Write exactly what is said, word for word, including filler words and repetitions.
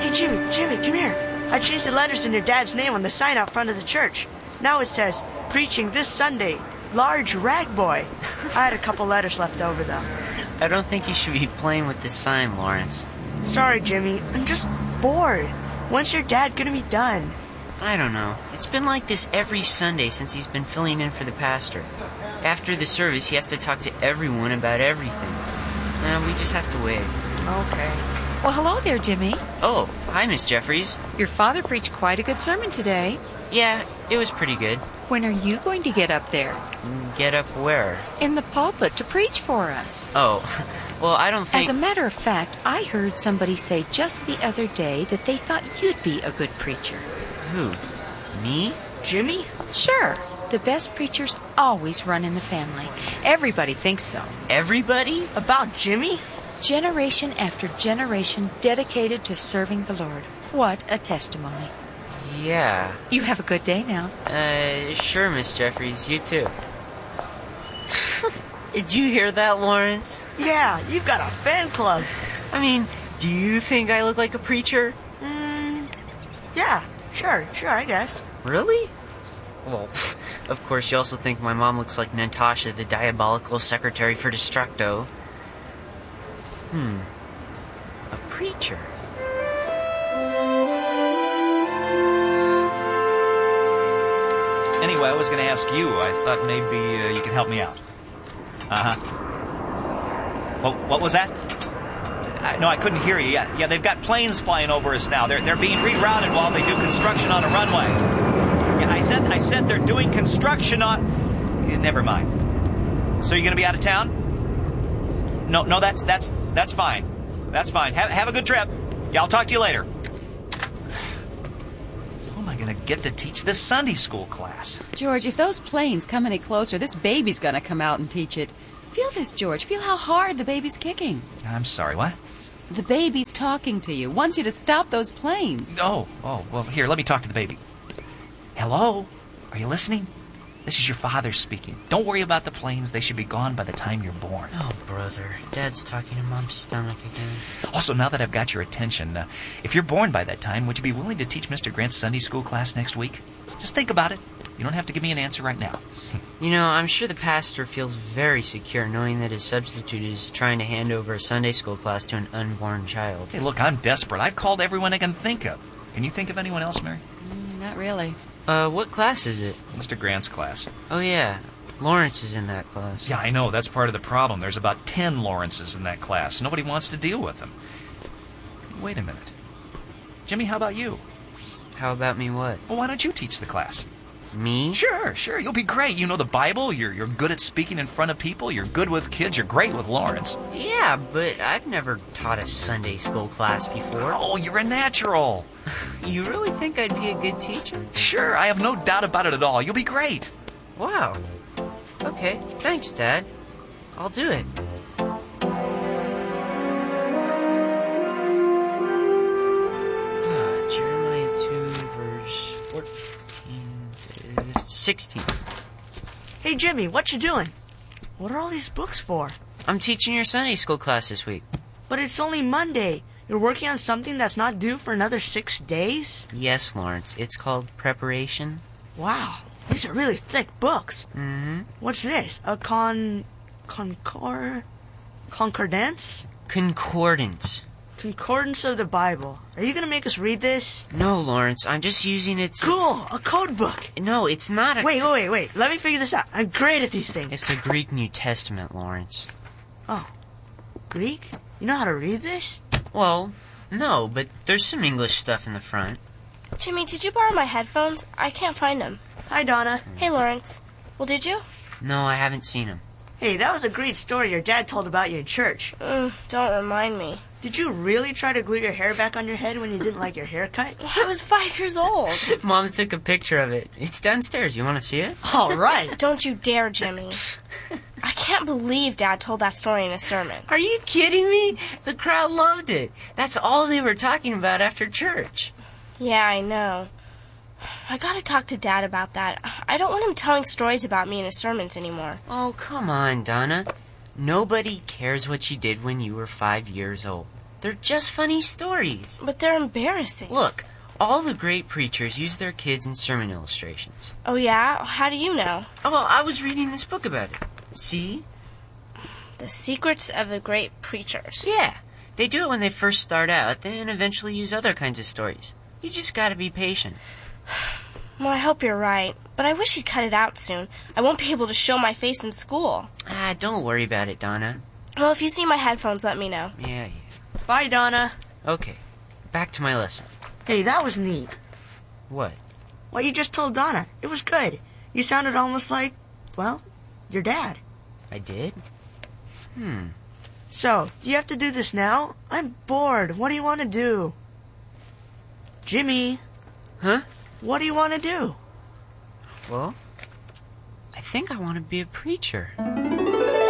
Hey, Jimmy, Jimmy, come here. I changed the letters in your dad's name on the sign out front of the church. Now it says, preaching this Sunday, large rag boy. I had a couple letters left over, though. I don't think you should be playing with this sign, Lawrence. Sorry, Jimmy. I'm just bored. When's your dad gonna be done? I don't know. It's been like this every Sunday since he's been filling in for the pastor. After the service, he has to talk to everyone about everything. Uh, we just have to wait. Okay. Well, hello there, Jimmy. Oh, hi, Miss Jeffries. Your father preached quite a good sermon today. Yeah, it was pretty good. When are you going to get up there? Get up where? In the pulpit to preach for us. Oh, well, I don't think... As a matter of fact, I heard somebody say just the other day that they thought you'd be a good preacher. Who? Me? Jimmy? Sure. The best preachers always run in the family. Everybody thinks so. Everybody? About Jimmy? Generation after generation dedicated to serving the Lord. What a testimony. Yeah. You have a good day now. Uh, sure, Miss Jeffries. You too. Did you hear that, Lawrence? Yeah, you've got a fan club. I mean, do you think I look like a preacher? Mm, yeah, sure, sure, I guess. Really? Well, of course, you also think my mom looks like Natasha, the diabolical secretary for Destructo. Hmm. A preacher. Anyway, I was going to ask you. I thought maybe uh, you could help me out. Uh-huh. Well, what was that? I, no, I couldn't hear you. Yeah, yeah, they've got planes flying over us now. They're they're being rerouted while they do construction on a runway. Yeah, I said I said they're doing construction on... Yeah, never mind. So you're going to be out of town? No, no, that's that's that's fine. That's fine. Have have a good trip. Yeah, I'll talk to you later. How am I going to get to teach this Sunday school class? George, if those planes come any closer, this baby's going to come out and teach it. Feel this, George. Feel how hard the baby's kicking. I'm sorry, what? The baby's talking to you. Wants you to stop those planes. Oh, oh, well, here, let me talk to the baby. Hello? Are you listening? This is your father speaking. Don't worry about the planes. They should be gone by the time you're born. Oh, brother. Dad's talking to Mom's stomach again. Also, now that I've got your attention, uh, if you're born by that time, would you be willing to teach Mister Grant's Sunday school class next week? Just think about it. You don't have to give me an answer right now. You know, I'm sure the pastor feels very secure knowing that his substitute is trying to hand over a Sunday school class to an unborn child. Hey, look, I'm desperate. I've called everyone I can think of. Can you think of anyone else, Mary? Mm, not really. Uh, what class is it? Mister Grant's class. Oh, yeah. Lawrence is in that class. Yeah, I know. That's part of the problem. There's about ten Lawrences in that class. Nobody wants to deal with them. Wait a minute. Jimmy, how about you? How about me what? Well, why don't you teach the class? Me? Sure, sure. You'll be great. You know the Bible. You're you're good at speaking in front of people. You're good with kids. You're great with Lawrence. Yeah, but I've never taught a Sunday school class before. Oh, you're a natural. You really think I'd be a good teacher? Sure, I have no doubt about it at all. You'll be great. Wow. Okay, thanks, Dad. I'll do it. Uh, Jeremiah two, verse fourteen, sixteen. Hey, Jimmy, what you doing? What are all these books for? I'm teaching your Sunday school class this week. But it's only Monday. You're working on something that's not due for another six days? Yes, Lawrence. It's called preparation. Wow, these are really thick books. Mm-hmm. What's this? A con... Concor... Concordance? Concordance. Concordance of the Bible. Are you gonna make us read this? No, Lawrence. I'm just using it to... Cool! A code book! No, it's not a... Wait, wait, wait, wait. Let me figure this out. I'm great at these things. It's a Greek New Testament, Lawrence. Oh. Greek? You know how to read this? Well, no, but there's some English stuff in the front. Jimmy, did you borrow my headphones? I can't find them. Hi, Donna. Hey, Lawrence. Well, did you? No, I haven't seen them. Hey, that was a great story your dad told about you in church. Mm, don't remind me. Did you really try to glue your hair back on your head when you didn't like your haircut? I was five years old. Mom took a picture of it. It's downstairs. You want to see it? All right. Don't you dare, Jimmy. I can't believe Dad told that story in a sermon. Are you kidding me? The crowd loved it. That's all they were talking about after church. Yeah, I know. I gotta talk to Dad about that. I don't want him telling stories about me in his sermons anymore. Oh, come on, Donna. Nobody cares what you did when you were five years old. They're just funny stories. But they're embarrassing. Look, all the great preachers use their kids in sermon illustrations. Oh, yeah? How do you know? Oh, well, I was reading this book about it. See? The Secrets of the Great Preachers. Yeah. They do it when they first start out, then eventually use other kinds of stories. You just gotta be patient. Well, I hope you're right. But I wish he'd cut it out soon. I won't be able to show my face in school. Ah, don't worry about it, Donna. Well, if you see my headphones, let me know. Yeah, yeah. Bye, Donna. Okay. Back to my lesson. Hey, that was neat. What? What you just told Donna. It was good. You sounded almost like, well, your dad. I did? Hmm. So, do you have to do this now? I'm bored. What do you want to do? Jimmy. Huh? What do you want to do? Well, I think I want to be a preacher.